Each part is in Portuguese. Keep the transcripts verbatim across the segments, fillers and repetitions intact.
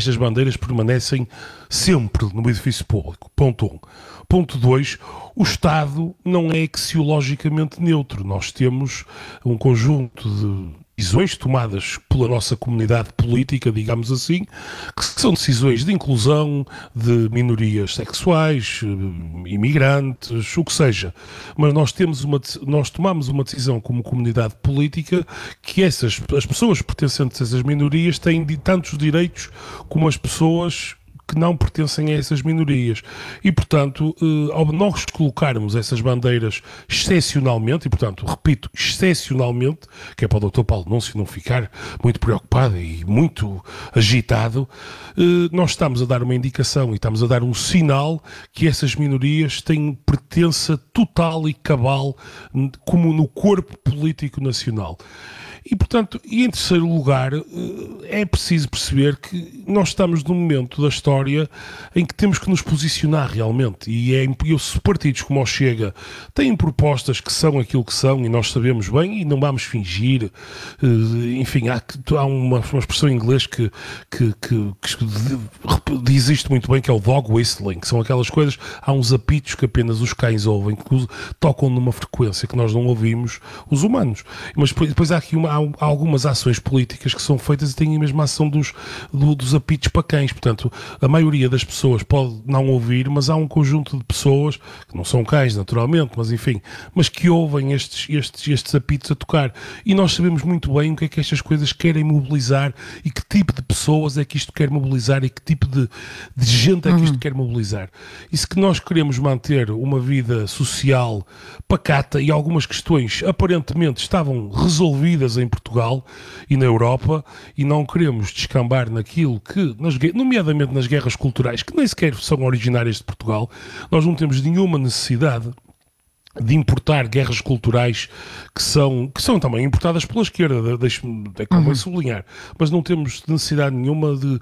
estas bandeiras permanecem sempre no edifício público. Ponto um. Ponto dois, o Estado não é axiologicamente neutro. Nós temos um conjunto de decisões tomadas pela nossa comunidade política, digamos assim, que são decisões de inclusão de minorias sexuais, imigrantes, o que seja. Mas nós temos uma, nós tomamos uma decisão como comunidade política que essas, as pessoas pertencentes a essas minorias têm tantos direitos como as pessoas que não pertencem a essas minorias. E, portanto, eh, ao nós colocarmos essas bandeiras excepcionalmente, e, portanto, repito, excepcionalmente, que é para o doutor Paulo Núncio não ficar muito preocupado e muito agitado, eh, nós estamos a dar uma indicação e estamos a dar um sinal que essas minorias têm pertença total e cabal como no corpo político nacional. E, portanto, e em terceiro lugar, é preciso perceber que nós estamos num momento da história em que temos que nos posicionar realmente. E é, se partidos como o Chega têm propostas que são aquilo que são, e nós sabemos bem, e não vamos fingir, enfim, há, há uma, uma expressão em inglês que, que, que, que diz isto muito bem, que é o dog whistling, que são aquelas coisas, há uns apitos que apenas os cães ouvem, que tocam numa frequência que nós não ouvimos os humanos. Mas depois há aqui uma há algumas ações políticas que são feitas e têm a mesma ação dos, do, dos apitos para cães. Portanto, a maioria das pessoas pode não ouvir, mas há um conjunto de pessoas, que não são cães naturalmente, mas enfim, mas que ouvem estes, estes, estes apitos a tocar. E nós sabemos muito bem o que é que estas coisas querem mobilizar e que tipo de pessoas é que isto quer mobilizar e que tipo de, de gente é que isto uhum. quer mobilizar. E se que nós queremos manter uma vida social pacata e algumas questões aparentemente estavam resolvidas em Portugal e na Europa, e não queremos descambar naquilo que, nas, nomeadamente nas guerras culturais, que nem sequer são originárias de Portugal, nós não temos nenhuma necessidade de importar guerras culturais que são, que são também importadas pela esquerda, deixe-me é como uhum. sublinhar, mas não temos necessidade nenhuma de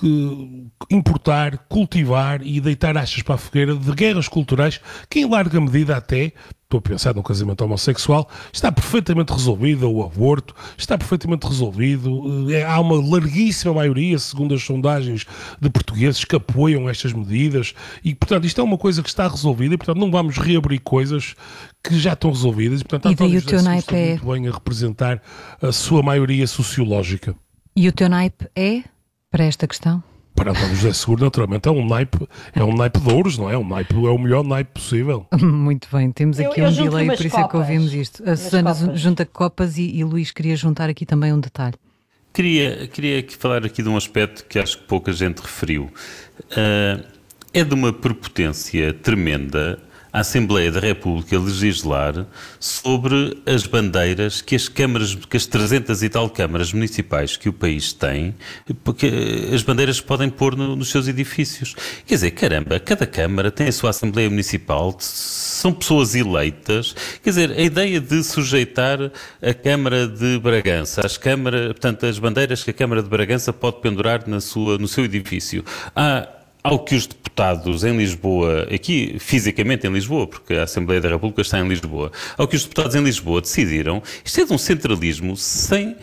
uh, importar, cultivar e deitar achas para a fogueira de guerras culturais que em larga medida até, estou a pensar no casamento homossexual, está perfeitamente resolvido, o aborto está perfeitamente resolvido, é, há uma larguíssima maioria, segundo as sondagens de portugueses, que apoiam estas medidas e, portanto, isto é uma coisa que está resolvida e, portanto, não vamos reabrir coisas que já estão resolvidas e, portanto, e daí António o teu José naipe está é... muito bem a representar a sua maioria sociológica. E o teu naipe é para esta questão? Para António José Seguro, naturalmente, é um naipe, é um naipe de ouros, não é? Um naipe, é o melhor naipe possível. Muito bem, temos aqui eu, eu um delay, por isso copas. é que ouvimos isto. A Susana copas. junta copas e, e Luís queria juntar aqui também um detalhe. Queria, queria aqui falar aqui de um aspecto que acho que pouca gente referiu. Uh, é de uma prepotência tremenda a Assembleia da República legislar sobre as bandeiras que as câmaras, que as trezentas e tal câmaras municipais que o país tem, porque as bandeiras podem pôr no, nos seus edifícios. Quer dizer, caramba, cada câmara tem a sua Assembleia Municipal, são pessoas eleitas. Quer dizer, a ideia de sujeitar a Câmara de Bragança, as, câmara, portanto, as bandeiras que a Câmara de Bragança pode pendurar na sua, no seu edifício, há ao que os deputados em Lisboa, aqui fisicamente em Lisboa, porque a Assembleia da República está em Lisboa, ao que os deputados em Lisboa decidiram, isto é de um centralismo sem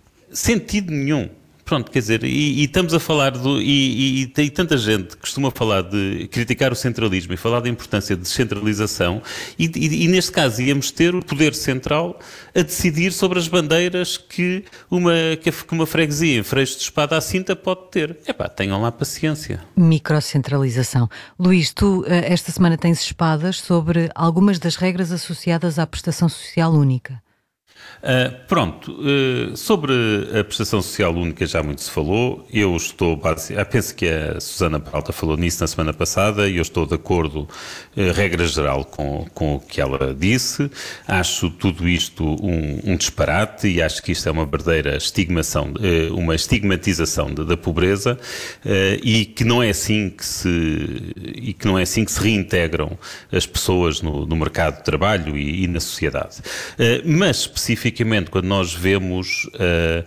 sentido nenhum. Pronto, quer dizer, e, e estamos a falar do... E, e, e tanta gente costuma falar de criticar o centralismo e falar da importância de descentralização e, e, e neste caso íamos ter o poder central a decidir sobre as bandeiras que uma, que uma freguesia em Freixo de Espada à Cinta pode ter. Epá, tenham lá paciência. Microcentralização. Luís, tu esta semana tens espadas sobre algumas das regras associadas à prestação social única. Uh, pronto, uh, sobre a prestação social única já muito se falou, eu estou, base... ah, penso que a Susana Peralta falou nisso na semana passada e eu estou de acordo, uh, regra geral, com, com o que ela disse. Acho tudo isto um, um disparate e acho que isto é uma verdadeira estigmação, uh, uma estigmatização de, da pobreza uh, e que não é assim que se, e que não é assim que se reintegram as pessoas no, no mercado de trabalho e, e na sociedade. Uh, mas, especificamente, quando nós vemos, uh,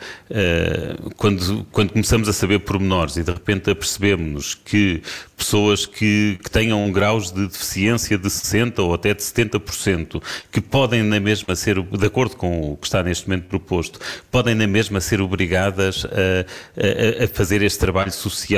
uh, quando, quando começamos a saber pormenores e de repente apercebemos que pessoas que, que tenham graus de deficiência de sessenta por cento ou até de setenta por cento, que podem na mesma ser, de acordo com o que está neste momento proposto, podem na mesma ser obrigadas a, a, a fazer este trabalho social